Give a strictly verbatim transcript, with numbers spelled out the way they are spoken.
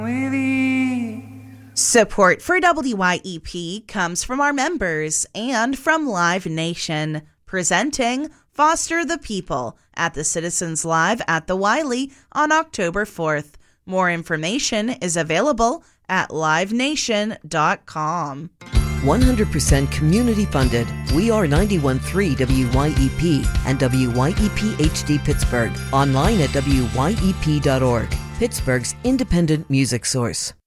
Support for W Y E P comes from our members and from Live Nation, presenting Foster the People at the Citizens Live at the Wiley on October fourth. More information is available at live nation dot com. one hundred percent community funded. We are ninety-one point three W Y E P and W Y E P H D Pittsburgh. Online at W Y E P dot org. Pittsburgh's independent music source.